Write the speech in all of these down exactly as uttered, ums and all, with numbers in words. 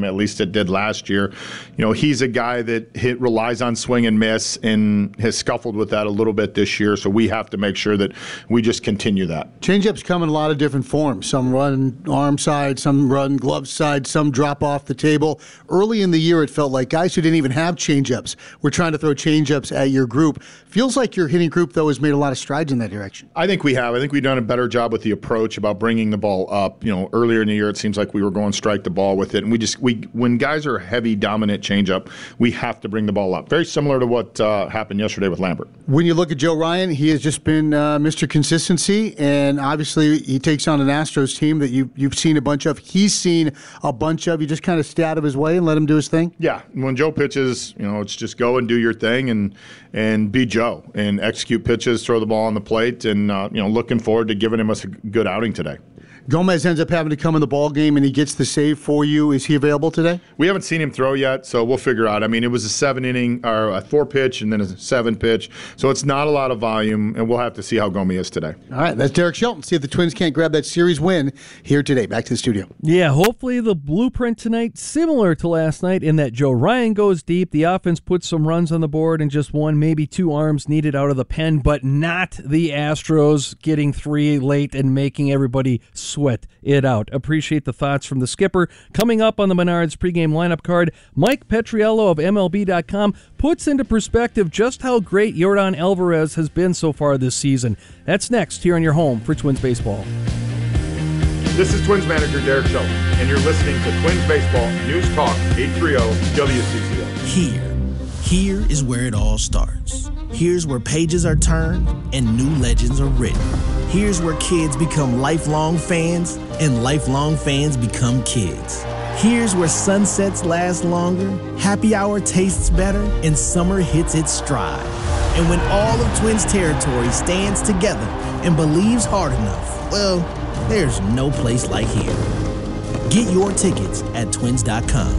him. At least it did last year. You know, he's a guy that hit relies on swing and miss and has scuffled with that a little bit this year. So we have to make sure that we just continue that. Changeups come in a lot of different forms. Some run arm side, some run glove side, some drop off the table. Early in the year, it felt like guys who didn't even have changeups were trying to throw changeups at your group. Feels like your hitting group, though, has made a lot of strides in that direction. I think we have. I think we've done a better job with the approach about bringing the ball up. You know, earlier in the year, it seems like we were going strike the ball with it, and we just we when guys are heavy, dominant changeup, we have to bring the ball up. Very similar to what uh, happened yesterday with Lambert. When you look at Joe Ryan, he has just been uh, Mister Consistency, and obviously he takes on an Astros team that you you've seen a bunch of. He's seen a bunch of. You just kind of stay out of his way and let him do his thing. Yeah, when Joe pitches, you know, it's just go and do your thing and and be Joe and execute pitches, throw the ball on the plate, and uh, you know, looking forward to giving him us a good outing today. Gomez ends up having to come in the ball game, and he gets the save for you. Is he available today? We haven't seen him throw yet, so we'll figure out. I mean, it was a seven inning or a four pitch, and then a seven pitch, so it's not a lot of volume, and we'll have to see how Gomez is today. All right, that's Derek Shelton. See if the Twins can't grab that series win here today. Back to the studio. Yeah, hopefully the blueprint tonight similar to last night in that Joe Ryan goes deep. The offense puts some runs on the board and just one, maybe two arms needed out of the pen, but not the Astros getting three late and making everybody sweat it out. Appreciate the thoughts from the skipper. Coming up on the Menards pregame lineup card, Mike Petriello of M L B dot com puts into perspective just how great Yordan Alvarez has been so far this season. That's next here on your home for Twins Baseball. This is Twins manager Derek Shelton, and you're listening to Twins Baseball News Talk eight thirty W C C O. Here, here is where it all starts. Here's where pages are turned and new legends are written. Here's where kids become lifelong fans and lifelong fans become kids. Here's where sunsets last longer, happy hour tastes better, and summer hits its stride. And when all of Twins territory stands together and believes hard enough, well, there's no place like here. Get your tickets at twins dot com.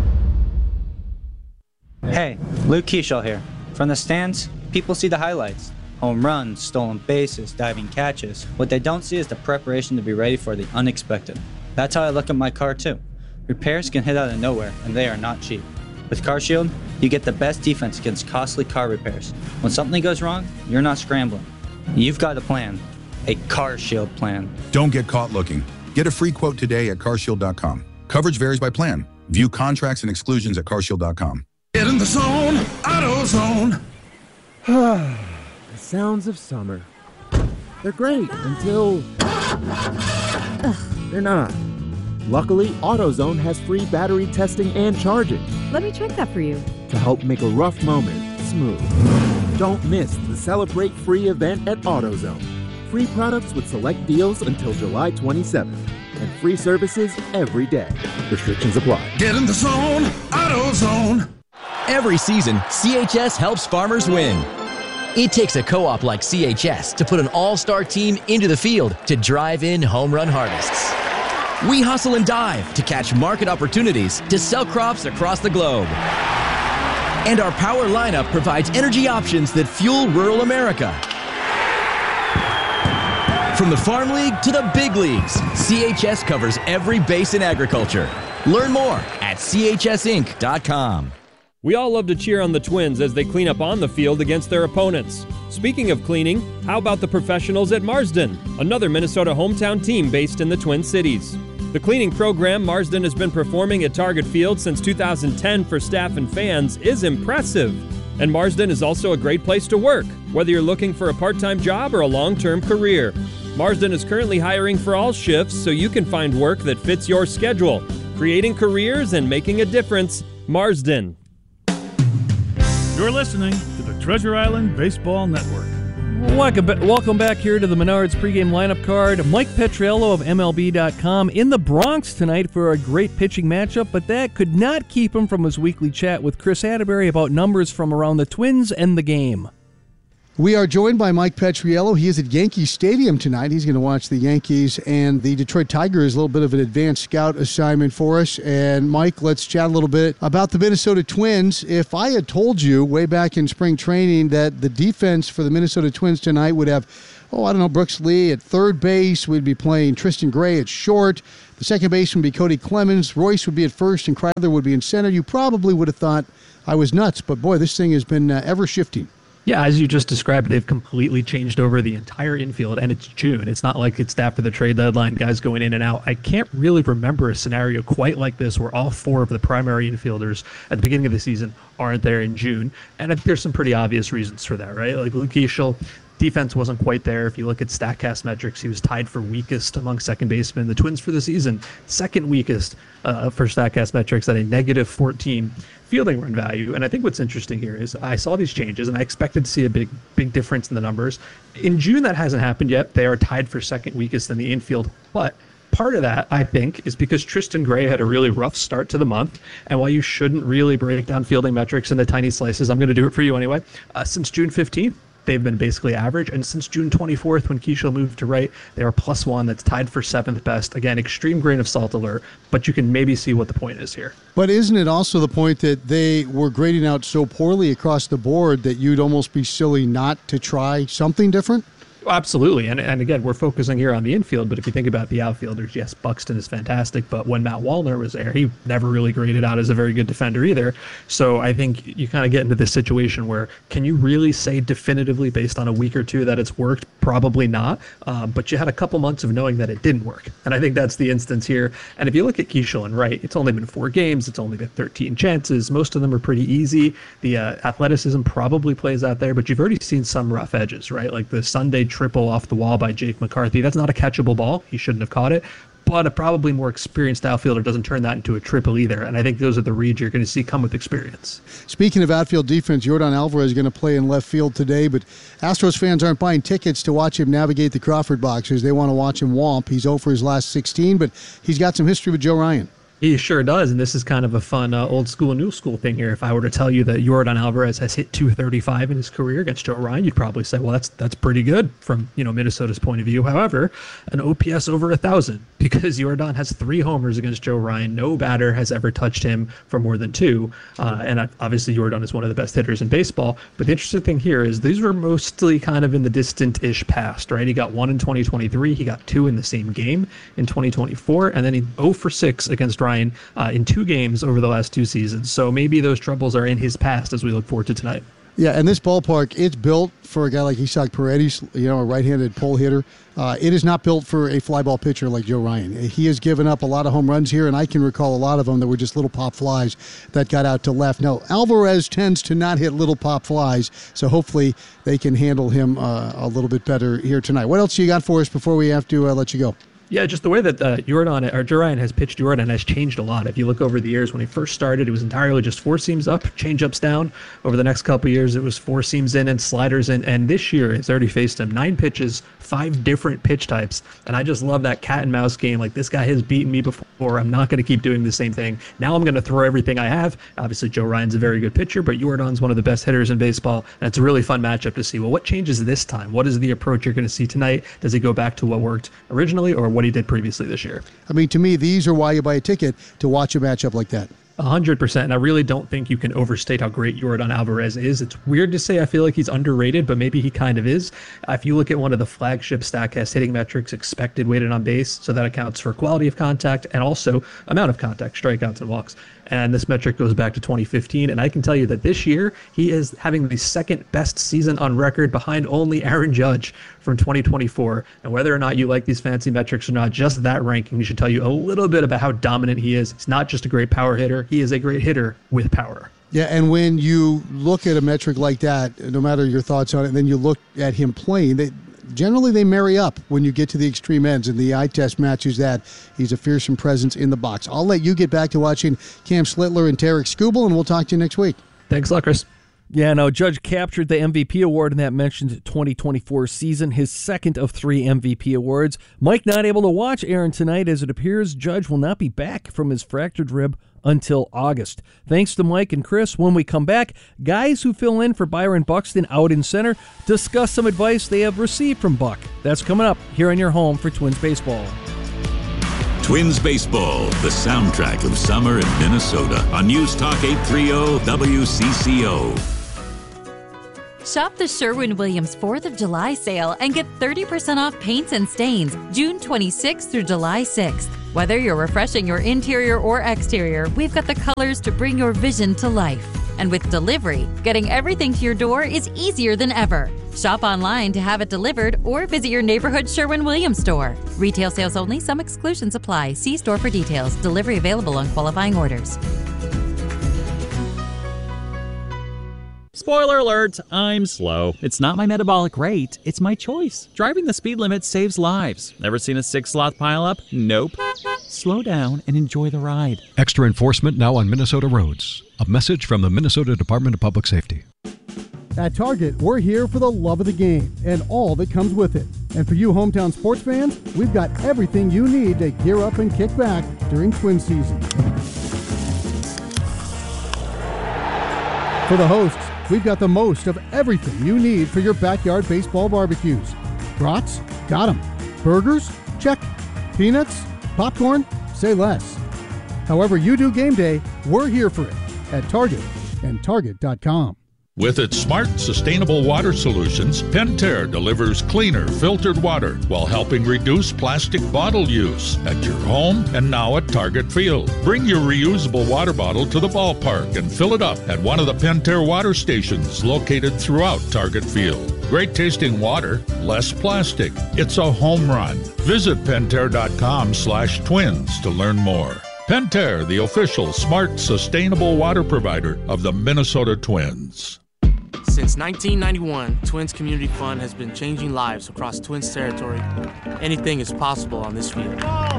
Hey, Luke Keeschel here. From the stands, people see the highlights. Home runs, stolen bases, diving catches. What they don't see is the preparation to be ready for the unexpected. That's how I look at my car too. Repairs can hit out of nowhere, and they are not cheap. With CarShield, you get the best defense against costly car repairs. When something goes wrong, you're not scrambling. You've got a plan. A CarShield plan. Don't get caught looking. Get a free quote today at car shield dot com. Coverage varies by plan. View contracts and exclusions at car shield dot com. Get in the zone, AutoZone. The sounds of summer. They're great until they're not. Luckily, AutoZone has free battery testing and charging. Let me check that for you. To help make a rough moment smooth. Don't miss the Celebrate Free event at AutoZone. Free products with select deals until July twenty-seventh. And free services every day. Restrictions apply. Get in the zone, AutoZone. Every season, C H S helps farmers win. It takes a co-op like C H S to put an all-star team into the field to drive in home run harvests. We hustle and dive to catch market opportunities to sell crops across the globe. And our power lineup provides energy options that fuel rural America. From the Farm League to the big leagues, C H S covers every base in agriculture. Learn more at C H S inc dot com. We all love to cheer on the Twins as they clean up on the field against their opponents. Speaking of cleaning, how about the professionals at Marsden, another Minnesota hometown team based in the Twin Cities? The cleaning program Marsden has been performing at Target Field since two thousand ten for staff and fans is impressive. And Marsden is also a great place to work, whether you're looking for a part-time job or a long-term career. Marsden is currently hiring for all shifts so you can find work that fits your schedule. Creating careers and making a difference, Marsden. You're listening to the Treasure Island Baseball Network. Welcome back here to the Menards pregame lineup card. Mike Petriello of M L B dot com in the Bronx tonight for a great pitching matchup, but that could not keep him from his weekly chat with Chris Atterbury about numbers from around the Twins and the game. We are joined by Mike Petriello. He is at Yankee Stadium tonight. He's going to watch the Yankees and the Detroit Tigers. A little bit of an advanced scout assignment for us. And, Mike, let's chat a little bit about the Minnesota Twins. If I had told you way back in spring training that the defense for the Minnesota Twins tonight would have, oh, I don't know, Brooks Lee at third base, we'd be playing Tristan Gray at short, The second baseman would be Cody Clemens. Royce would be at first, and Kreidler would be in center. You probably would have thought I was nuts, but boy, this thing has been uh, ever shifting. Yeah, as you just described, they've completely changed over the entire infield, and it's June. It's not like it's after the trade deadline, guys going in and out. I can't really remember a scenario quite like this where all four of the primary infielders at the beginning of the season aren't there in June, and I think there's some pretty obvious reasons for that, right? Like Luke Keeschel, defense wasn't quite there. If you look at StatCast metrics, he was tied for weakest among second basemen. The Twins for the season, second weakest uh, for StatCast metrics at a negative fourteen fielding run value. And I think what's interesting here is I saw these changes and I expected to see a big, big difference in the numbers. In June, that hasn't happened yet. They are tied for second weakest in the infield, but part of that, I think, is because Tristan Gray had a really rough start to the month. And while you shouldn't really break down fielding metrics into tiny slices, I'm going to do it for you anyway. Uh, since June fifteenth, they've been basically average. And since June twenty-fourth, when Keeschel moved to right, they are plus one. That's tied for seventh best. Again, extreme grain of salt alert, but you can maybe see what the point is here. But isn't it also the point that they were grading out so poorly across the board that you'd almost be silly not to try something different? Absolutely. And and again, we're focusing here on the infield, but if you think about the outfielders, yes, Buxton is fantastic, but when Matt Wallner was there, he never really graded out as a very good defender either. So I think you kind of get into this situation where can you really say definitively based on a week or two that it's worked? Probably not. Um, but you had a couple months of knowing that it didn't work. And I think that's the instance here. And if you look at Keeschel and Wright, it's only been four games. It's only been thirteen chances. Most of them are pretty easy. The uh, athleticism probably plays out there, but you've already seen some rough edges, right? Like the Sunday triple off the wall by Jake McCarthy. That's not a catchable ball. He shouldn't have caught it. But a probably more experienced outfielder doesn't turn that into a triple either. And I think those are the reads you're going to see come with experience. Speaking of outfield defense, Yordan Alvarez is going to play in left field today, but Astros fans aren't buying tickets to watch him navigate the Crawford boxes. They want to watch him womp. He's oh for his last sixteen, but he's got some history with Joe Ryan. He sure does, and this is kind of a fun uh, old school, new school thing here. If I were to tell you that Yordan Alvarez has hit two thirty-five in his career against Joe Ryan, you'd probably say, well, that's that's pretty good from you know Minnesota's point of view. However, an O P S over one thousand because Yordan has three homers against Joe Ryan. No batter has ever touched him for more than two, uh, and obviously Yordan is one of the best hitters in baseball. But the interesting thing here is these were mostly kind of in the distant-ish past, right? He got one in twenty twenty-three, he got two in the same game in twenty twenty-four, and then he oh for six against Ryan Uh, in two games over the last two seasons. So maybe those troubles are in his past as we look forward to tonight. Yeah, and this ballpark, it's built for a guy like Isaac Paredes, you know, a right-handed pull hitter. Uh, it is not built for a fly ball pitcher like Joe Ryan. He has given up a lot of home runs here, and I can recall a lot of them that were just little pop flies that got out to left. Now, Alvarez tends to not hit little pop flies, so hopefully they can handle him uh, a little bit better here tonight. What else you got for us before we have to uh, let you go? Yeah, just the way that uh, Yordan or Joe Ryan has pitched Yordan has changed a lot. If you look over the years, when he first started, it was entirely just four seams up, change ups down. Over the next couple of years, it was four seams in and sliders in. And this year, it's already faced him nine pitches, five different pitch types. And I just love that cat and mouse game. Like, this guy has beaten me before. I'm not going to keep doing the same thing. Now I'm going to throw everything I have. Obviously, Joe Ryan's a very good pitcher, but Yordan's one of the best hitters in baseball. And it's a really fun matchup to see. Well, what changes this time? What is the approach you're going to see tonight? Does he go back to what worked originally or what he did previously this year? I mean, to me, these are why you buy a ticket, to watch a matchup like that. one hundred percent. And I really don't think you can overstate how great Yordan Alvarez is. It's weird to say I feel like he's underrated, but maybe he kind of is. Uh, if you look at one of the flagship StatCast hitting metrics, expected weighted on base, so that accounts for quality of contact and also amount of contact, strikeouts and walks. And this metric goes back to twenty fifteen. And I can tell you that this year, he is having the second best season on record behind only Aaron Judge from twenty twenty-four. And whether or not you like these fancy metrics or not, just that ranking should tell you a little bit about how dominant he is. He's not just a great power hitter. He is a great hitter with power. Yeah, and when you look at a metric like that, no matter your thoughts on it, and then you look at him playing, they, generally they marry up when you get to the extreme ends, and the eye test matches that. He's a fearsome presence in the box. I'll let you get back to watching Cam Slittler and Tarek Skubal, and we'll talk to you next week. Thanks a lot, Chris. Yeah, no, Judge captured the M V P award in that mentioned twenty twenty-four season, his second of three M V P awards. Mike not able to watch Aaron tonight, as it appears Judge will not be back from his fractured rib until August. Thanks to Mike and Chris. When we come back, guys who fill in for Byron Buxton out in center discuss some advice they have received from Buck. That's coming up here on your home for Twins Baseball. Twins Baseball, the soundtrack of summer in Minnesota on News Talk eight thirty W C C O. Shop the Sherwin-Williams fourth of July sale and get thirty percent off paints and stains June twenty-sixth through July sixth. Whether you're refreshing your interior or exterior, we've got the colors to bring your vision to life. And with delivery, getting everything to your door is easier than ever. Shop online to have it delivered or visit your neighborhood Sherwin-Williams store. Retail sales only. Some exclusions apply. See store for details. Delivery available on qualifying orders. Spoiler alert, I'm slow. It's not my metabolic rate, it's my choice. Driving the speed limit saves lives. Ever seen a six-sloth pileup? Nope. Slow down and enjoy the ride. Extra enforcement now on Minnesota roads. A message from the Minnesota Department of Public Safety. At Target, we're here for the love of the game and all that comes with it. And for you hometown sports fans, we've got everything you need to gear up and kick back during Twin season. For the hosts, we've got the most of everything you need for your backyard baseball barbecues. Brats? Got 'em. Burgers? Check. Peanuts? Popcorn? Say less. However you do game day, we're here for it at Target and Target dot com. With its smart, sustainable water solutions, Pentair delivers cleaner, filtered water while helping reduce plastic bottle use at your home and now at Target Field. Bring your reusable water bottle to the ballpark and fill it up at one of the Pentair water stations located throughout Target Field. Great tasting water, less plastic. It's a home run. Visit Pentair.com slash twins to learn more. Pentair, the official smart, sustainable water provider of the Minnesota Twins. Since nineteen ninety-one, Twins Community Fund has been changing lives across Twins territory. Anything is possible on this field.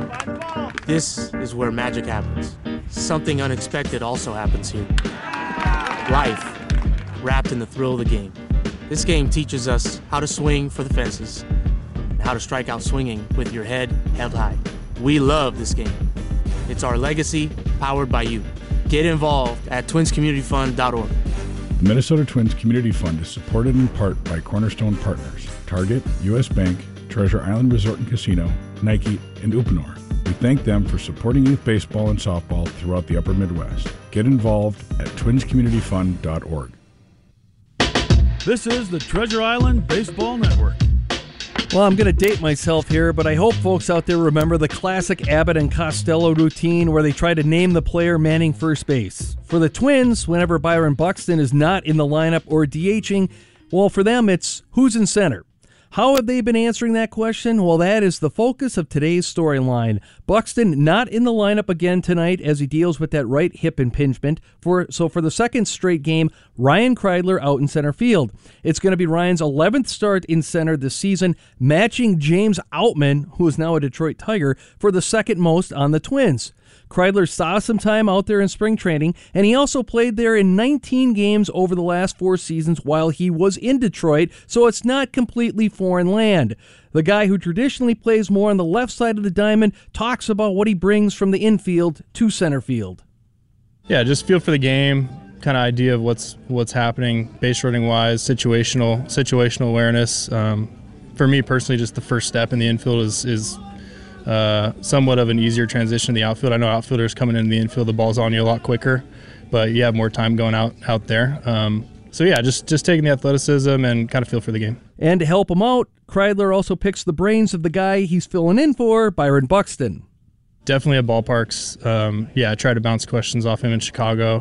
This is where magic happens. Something unexpected also happens here. Life, wrapped in the thrill of the game. This game teaches us how to swing for the fences and how to strike out swinging with your head held high. We love this game. It's our legacy, powered by you. Get involved at twins community fund dot org. The Minnesota Twins Community Fund is supported in part by Cornerstone Partners, Target, U S Bank, Treasure Island Resort and Casino, Nike, and Uponor. We thank them for supporting youth baseball and softball throughout the upper Midwest. Get involved at twins community fund dot org. This is the Treasure Island Baseball Network. Well, I'm going to date myself here, but I hope folks out there remember the classic Abbott and Costello routine where they try to name the player manning first base. For the Twins, whenever Byron Buxton is not in the lineup or DHing, well, for them, it's who's in center. How have they been answering that question? Well, that is the focus of today's storyline. Buxton not in the lineup again tonight as he deals with that right hip impingement. For So for the second straight game, Ryan Kreidler out in center field. It's going to be Ryan's eleventh start in center this season, matching James Outman, who is now a Detroit Tiger, for the second most on the Twins. Kreidler saw some time out there in spring training, and he also played there in nineteen games over the last four seasons while he was in Detroit, so it's not completely foreign land. The guy who traditionally plays more on the left side of the diamond talks about what he brings from the infield to center field. Yeah, just feel for the game, kind of idea of what's what's happening base running wise, situational situational awareness. Um, for me personally, just the first step in the infield is is Uh, somewhat of an easier transition to the outfield. I know outfielders coming into the infield, the ball's on you a lot quicker, but you have more time going out out there. Um, so yeah, just just taking the athleticism and kind of feel for the game. And to help him out, Kreidler also picks the brains of the guy he's filling in for, Byron Buxton. Definitely at ballparks. Um, yeah, I tried to bounce questions off him in Chicago.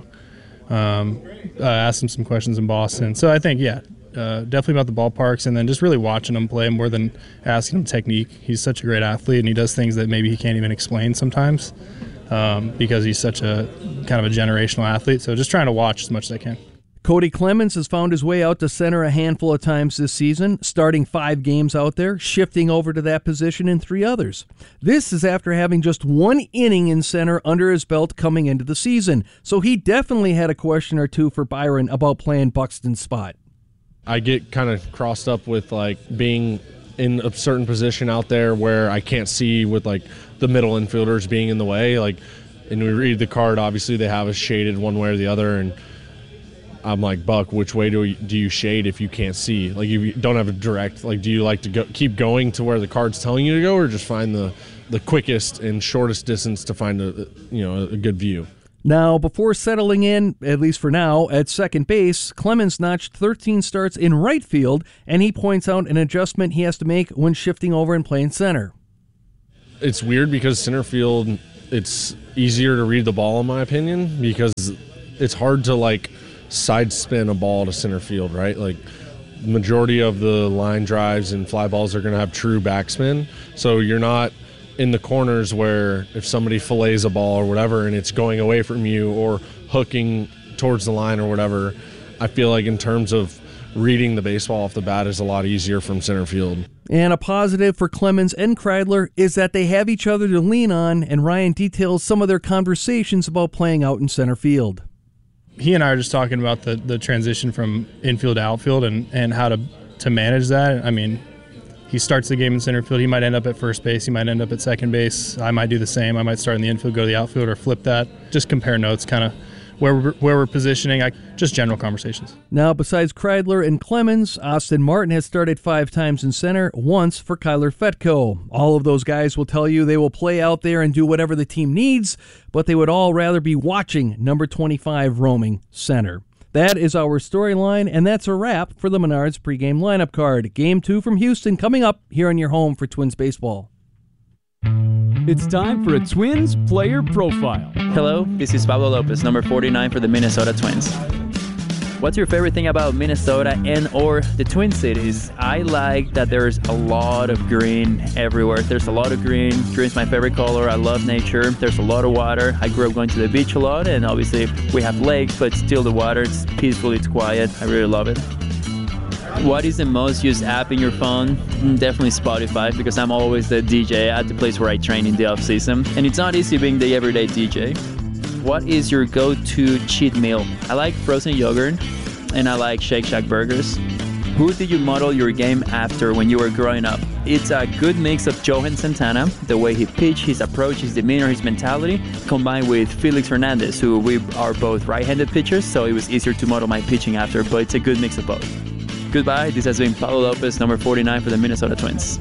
Um, uh, asked him some questions in Boston. So I think, yeah, Uh, definitely about the ballparks, and then just really watching him play more than asking him technique. He's such a great athlete, and he does things that maybe he can't even explain sometimes um, because he's such a kind of a generational athlete. So just trying to watch as much as I can. Cody Clemens has found his way out to center a handful of times this season, starting five games out there, shifting over to that position in three others. This is after having just one inning in center under his belt coming into the season, so he definitely had a question or two for Byron about playing Buxton's spot. I get kind of crossed up with like being in a certain position out there where I can't see with like the middle infielders being in the way. Like, and we read the card, obviously they have us shaded one way or the other, and I'm like, Buck, which way do you, do you shade if you can't see? Like, if you don't have a direct, like, do you like to go, keep going to where the card's telling you to go, or just find the the quickest and shortest distance to find a you know a good view? Now, before settling in, at least for now, at second base, Clemens notched thirteen starts in right field, and he points out an adjustment he has to make when shifting over and playing center. It's weird because center field, it's easier to read the ball, in my opinion, because it's hard to, like, side spin a ball to center field, right? Like, the majority of the line drives and fly balls are going to have true backspin, so you're not in the corners where if somebody fillets a ball or whatever and it's going away from you or hooking towards the line or whatever, I feel like in terms of reading the baseball off the bat is a lot easier from center field. And a positive for Clemens and Kreidler is that they have each other to lean on, and Ryan details some of their conversations about playing out in center field. He and I are just talking about the, the transition from infield to outfield and, and how to, to manage that. I mean, he starts the game in center field. He might end up at first base. He might end up at second base. I might do the same. I might start in the infield, go to the outfield, or flip that. Just compare notes, kind of where we're, where we're positioning. I, just general conversations. Now, besides Kreidler and Clemens, Austin Martin has started five times in center, once for Kyler Fetko. All of those guys will tell you they will play out there and do whatever the team needs, but they would all rather be watching number twenty-five roaming center. That is our storyline, and that's a wrap for the Menards pregame lineup card. Game two from Houston coming up here on your home for Twins baseball. It's time for a Twins player profile. Hello, this is Pablo Lopez, number forty-nine for the Minnesota Twins. What's your favorite thing about Minnesota and or the Twin Cities? I like that there's a lot of green everywhere. There's a lot of green. Green's my favorite color. I love nature. There's a lot of water. I grew up going to the beach a lot, and obviously we have lakes, but still the water, it's peaceful, it's quiet. I really love it. What is the most used app in your phone? Definitely Spotify, because I'm always the D J at the place where I train in the off season, and it's not easy being the everyday D J. What is your go-to cheat meal? I like frozen yogurt, and I like Shake Shack burgers. Who did you model your game after when you were growing up? It's a good mix of Johan Santana, the way he pitched, his approach, his demeanor, his mentality, combined with Felix Hernandez, who we are both right-handed pitchers, so it was easier to model my pitching after, but it's a good mix of both. Goodbye, this has been Pablo Lopez, number forty-nine for the Minnesota Twins.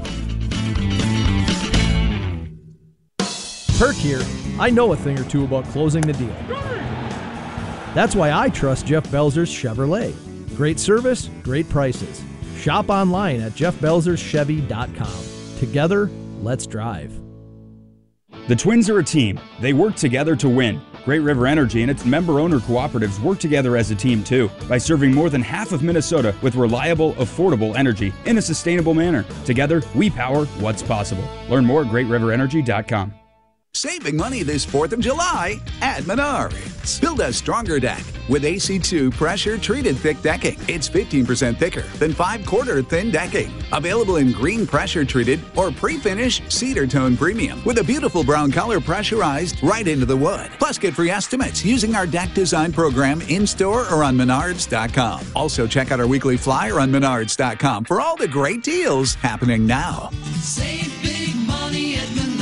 Perk here. I know a thing or two about closing the deal. That's why I trust Jeff Belzer's Chevrolet. Great service, great prices. Shop online at jeff belzers chevy dot com. Together, let's drive. The Twins are a team. They work together to win. Great River Energy and its member-owner cooperatives work together as a team, too, by serving more than half of Minnesota with reliable, affordable energy in a sustainable manner. Together, we power what's possible. Learn more at great river energy dot com. Saving money this fourth of July at Menards. Build a stronger deck with A C two pressure-treated thick decking. It's fifteen percent thicker than five-quarter thin decking. Available in green pressure-treated or pre-finished cedar tone premium with a beautiful brown color pressurized right into the wood. Plus, get free estimates using our deck design program in-store or on menards dot com. Also, check out our weekly flyer on menards dot com for all the great deals happening now. Save big money at Menards.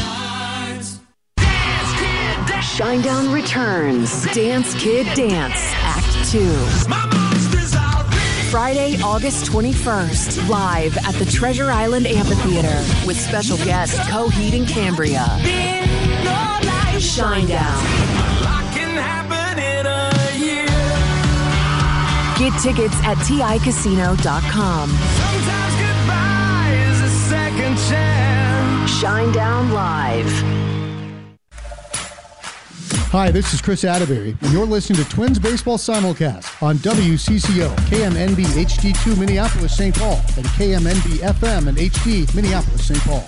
Shinedown returns. Dance Kid Dance, Act two. Friday, August twenty-first, live at the Treasure Island Amphitheater with special guest Coheed and Cambria. Shinedown. Get tickets at T I casino dot com. Sometimes goodbye is a second chance. Shinedown Live. Hi, this is Chris Atterbury, and you're listening to Twins Baseball Simulcast on W C C O, K M N B H D two Minneapolis, Saint Paul, and K M N B F M and H D Minneapolis, Saint Paul.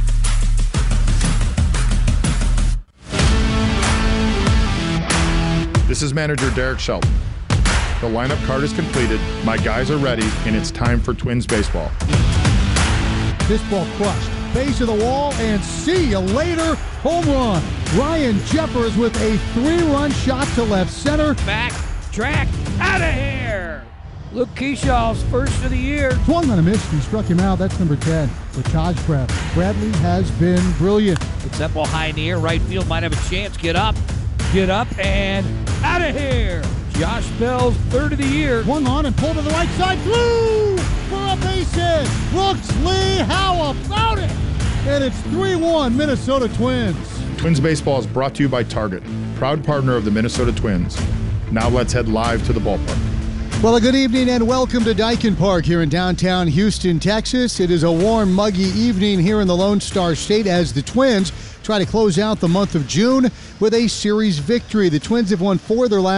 This is manager Derek Shelton. The lineup card is completed, my guys are ready, and it's time for Twins baseball. This ball crushed. Base of the wall, and see you later. Home run. Ryan Jeffers with a three-run shot to left center. Back, track, out of here. Luke Keeshaw's first of the year. Swung on a miss, he struck him out. That's number ten for Taj Bradley. Bradley has been brilliant. It's that ball high in the air. Right field might have a chance. Get up, get up, and out of here. Josh Bell's third of the year. Swung on and pulled to the right side. Through for a base hit. Brooks Lee, how about it? And it's three one Minnesota Twins. Twins baseball is brought to you by Target. proud partner of the Minnesota Twins. Now let's head live to the ballpark. Well, a good evening and welcome to Daikin Park here in downtown Houston, Texas. It is a warm, muggy evening here in the Lone Star State as the Twins try to close out the month of June with a series victory. The Twins have won four of their last